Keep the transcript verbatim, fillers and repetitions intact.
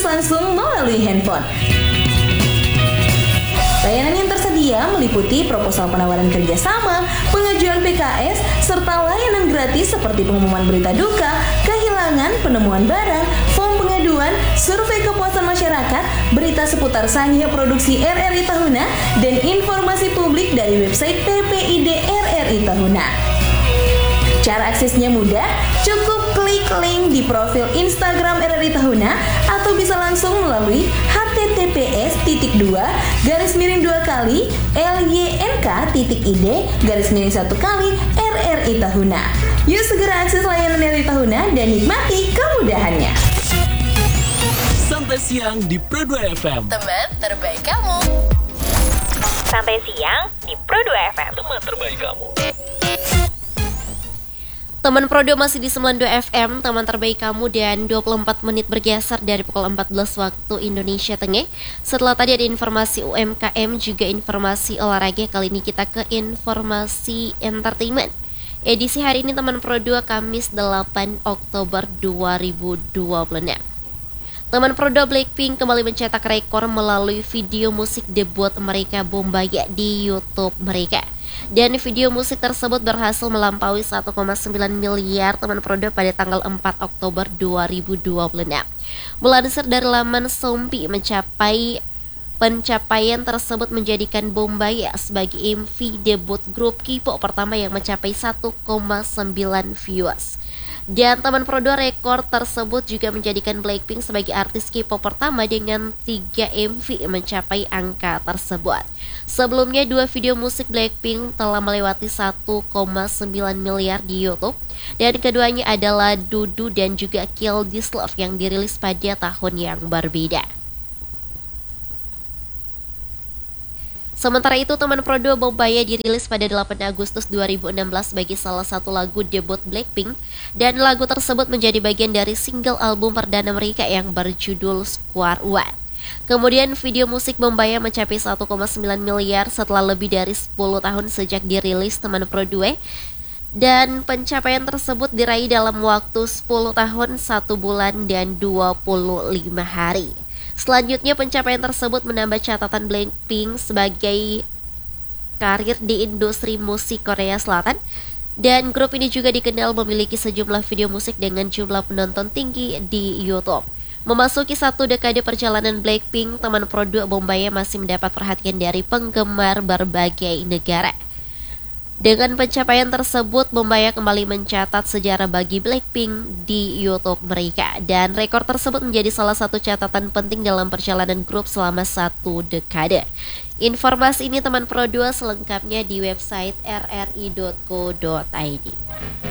langsung melalui handphone. Layanan yang tersedia meliputi proposal penawaran kerjasama, pengajuan P K S, serta layanan gratis seperti pengumuman berita duka, kehilangan, penemuan barang, form pengaduan, survei kepuasan masyarakat, berita seputar sangya produksi R R I Tahuna, dan informasi publik dari website P P I D R R I Tahuna. Cara aksesnya mudah, cukup klik link di profil Instagram R R I Tahuna atau bisa langsung melalui h t t p s titik dua garis miring dua kali l y n k titik i d garis miring satu kali R R I Tahuna. Yuk segera akses layanan R R I Tahuna dan nikmati kemudahannya. Santai siang di Pro dua F M. Teman terbaik kamu. Santai siang di Pro dua F M. Teman terbaik kamu. Teman Pro dua masih di sembilan puluh dua F M, teman terbaik kamu, dan dua puluh empat menit bergeser dari pukul empat belas waktu Indonesia Tengah. Setelah tadi ada informasi U M K M, juga informasi olahraga, kali ini kita ke informasi entertainment. Edisi hari ini teman Pro dua Kamis delapan Oktober dua ribu dua puluh enam. Teman Pro dua Blackpink kembali mencetak rekor melalui video musik debut mereka Bombaya di YouTube mereka. Dan video musik tersebut berhasil melampaui satu koma sembilan miliar teman Pro dua pada tanggal empat Oktober dua ribu dua puluh enam. Melansir dari laman Sompi, mencapai pencapaian tersebut menjadikan Bombaya sebagai M V debut grup K-pop pertama yang mencapai satu koma sembilan viewers. Dan teman Pro dua rekor tersebut juga menjadikan Blackpink sebagai artis K-pop pertama dengan tiga M V mencapai angka tersebut. Sebelumnya dua video musik Blackpink telah melewati satu koma sembilan miliar di YouTube, dan keduanya adalah Dudu dan juga Kill This Love yang dirilis pada tahun yang berbeda. Sementara itu, teman Pro dua Bombaya dirilis pada delapan Agustus dua ribu enam belas sebagai salah satu lagu debut Blackpink, dan lagu tersebut menjadi bagian dari single album perdana mereka yang berjudul Square One. Kemudian video musik Bombaya mencapai satu koma sembilan miliar setelah lebih dari sepuluh tahun sejak dirilis teman Pro dua, dan pencapaian tersebut diraih dalam waktu sepuluh tahun, satu bulan, dan dua puluh lima hari. Selanjutnya, pencapaian tersebut menambah catatan Blackpink sebagai karir di industri musik Korea Selatan, dan grup ini juga dikenal memiliki sejumlah video musik dengan jumlah penonton tinggi di YouTube. Memasuki satu dekade perjalanan Blackpink, teman Pro dua Bombaya masih mendapat perhatian dari penggemar berbagai negara. Dengan pencapaian tersebut, Bombaya kembali mencatat sejarah bagi Blackpink di YouTube mereka, dan rekor tersebut menjadi salah satu catatan penting dalam perjalanan grup selama satu dekade. Informasi ini teman Pro dua selengkapnya di website r r i dot co dot i d.